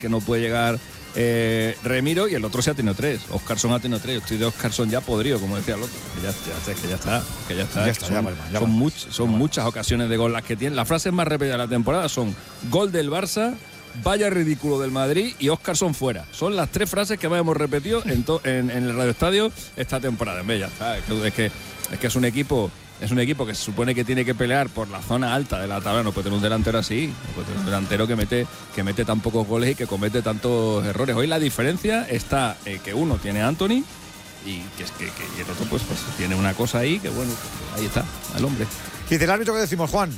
que no puede llegar Remiro, y el otro se ha tenido 3. Oscarson ha tenido 3. Yo estoy de Oscarson ya podrido, como decía el otro. Que ya está. Son muchas ocasiones de gol las que tiene. Las frases más repetidas de la temporada son: gol del Barça, vaya ridículo del Madrid y Oscarson fuera. Son las 3 frases que más hemos repetido en el Radio Estadio esta temporada. Ya está. Es que es un equipo que se supone que tiene que pelear por la zona alta de la tabla. No puede tener un delantero así, no puede tener un delantero que mete tan pocos goles y que comete tantos errores. Hoy la diferencia está que uno tiene a Antony y el otro pues tiene una cosa ahí que bueno, ahí está, el hombre. ¿Y del árbitro qué decimos, Juan?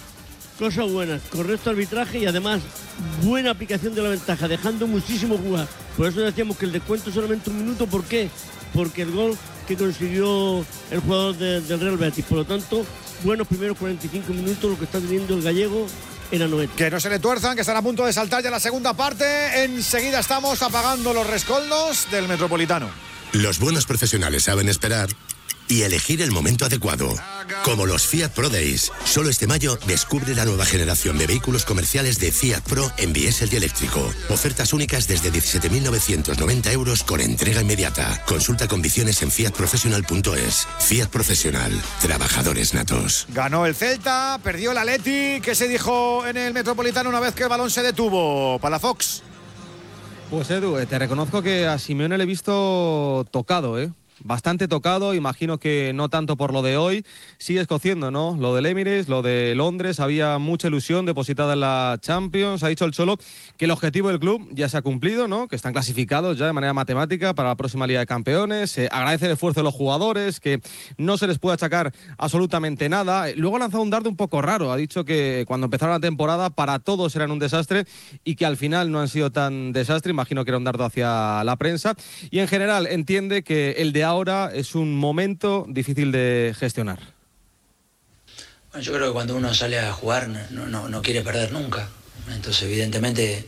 Cosas buenas, correcto arbitraje y además buena aplicación de la ventaja, dejando muchísimo jugar. Por eso decíamos que el descuento es solamente 1 minuto. ¿Por qué? Porque el gol que consiguió el jugador del Real Betis. Por lo tanto, buenos primeros 45 minutos lo que está teniendo el gallego en Anoeta. Que no se le tuerzan, que están a punto de saltar ya la segunda parte. Enseguida estamos apagando los rescoldos del Metropolitano. Los buenos profesionales saben esperar y elegir el momento adecuado. Como los Fiat Pro Days. Solo este mayo descubre la nueva generación de vehículos comerciales de Fiat Pro en diésel y eléctrico. Ofertas únicas desde 17.990 euros con entrega inmediata. Consulta condiciones en fiatprofessional.es. Fiat Profesional. Trabajadores natos. Ganó el Celta, perdió el Atleti. ¿Qué se dijo en el Metropolitano una vez que el balón se detuvo? Palafox. Pues Edu, te reconozco que a Simeone le he visto tocado, bastante tocado, imagino que no tanto por lo de hoy, sigue escociendo, ¿no? Lo del Emirates, lo de Londres, había mucha ilusión depositada en la Champions. Ha dicho el Cholo que el objetivo del club ya se ha cumplido, ¿no? Que están clasificados ya de manera matemática para la próxima Liga de Campeones. Agradece el esfuerzo de los jugadores, que no se les puede achacar absolutamente nada. Luego ha lanzado un dardo un poco raro, ha dicho que cuando empezaron la temporada para todos eran un desastre y que al final no han sido tan desastre. Imagino que era un dardo hacia la prensa y en general entiende que el de ahora es un momento difícil de gestionar. Bueno, yo creo que cuando uno sale a jugar no quiere perder nunca. Entonces, evidentemente,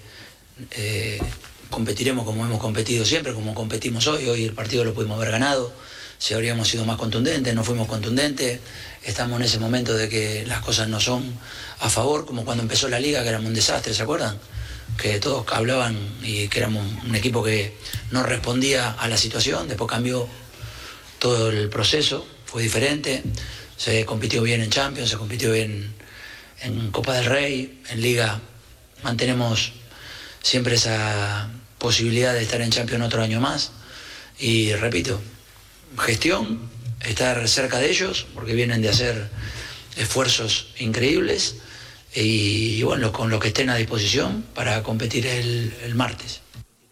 competiremos como hemos competido siempre, como competimos hoy. Hoy el partido lo pudimos haber ganado. Si habríamos sido más contundentes, no fuimos contundentes. Estamos en ese momento de que las cosas no son a favor, como cuando empezó la liga, que éramos un desastre, ¿se acuerdan? Que todos hablaban y que éramos un equipo que no respondía a la situación. Después cambió todo el proceso, fue diferente, se compitió bien en Champions, se compitió bien en Copa del Rey, en Liga mantenemos siempre esa posibilidad de estar en Champions otro año más y repito, gestión, estar cerca de ellos porque vienen de hacer esfuerzos increíbles y bueno, con lo que estén a disposición para competir el martes.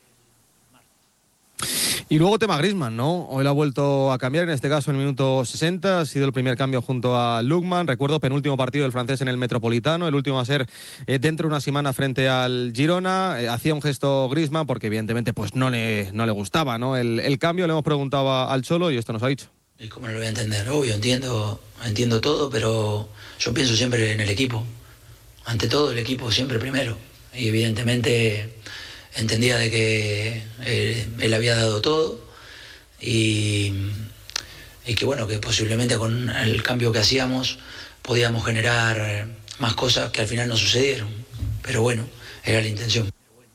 Y luego tema Griezmann, ¿no? Hoy lo ha vuelto a cambiar, en este caso en el minuto 60, ha sido el primer cambio junto a Lookman. Recuerdo, penúltimo partido del francés en el Metropolitano, el último va a ser dentro de una semana frente al Girona. Hacía un gesto Griezmann porque evidentemente pues no le gustaba, ¿no? El cambio. Le hemos preguntado al Cholo y esto nos ha dicho. ¿Y cómo no lo voy a entender? Obvio, entiendo todo, pero yo pienso siempre en el equipo. Ante todo el equipo siempre primero. Y evidentemente entendía de que él había dado todo y que bueno, que posiblemente con el cambio que hacíamos podíamos generar más cosas que al final no sucedieron, pero bueno, era la intención.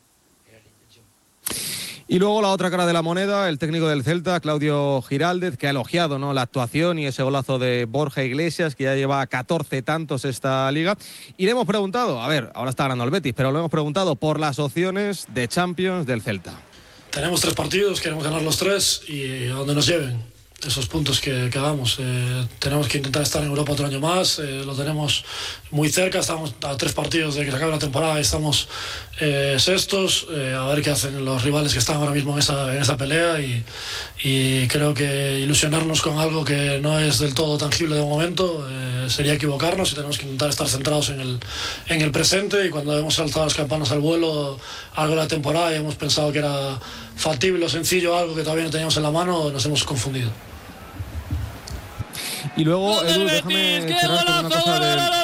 Y luego la otra cara de la moneda, el técnico del Celta, Claudio Giraldez, que ha elogiado, ¿no?, la actuación y ese golazo de Borja Iglesias, que ya lleva 14 tantos esta liga. Y le hemos preguntado, a ver, ahora está ganando el Betis, pero le hemos preguntado por las opciones de Champions del Celta. Tenemos 3 partidos, queremos ganar los 3 y a donde nos lleven esos puntos que hagamos. Tenemos que intentar estar en Europa otro año más, lo tenemos muy cerca, estamos a 3 partidos de que se acabe la temporada y estamos sextos, a ver qué hacen los rivales que están ahora mismo en esa pelea y creo que ilusionarnos con algo que no es del todo tangible de momento sería equivocarnos y tenemos que intentar estar centrados en el presente y cuando hemos saltado las campanas al vuelo algo de la temporada y hemos pensado que era factible o sencillo algo que todavía no teníamos en la mano, nos hemos confundido. Y luego, Edu, déjame cerrar con una cosa del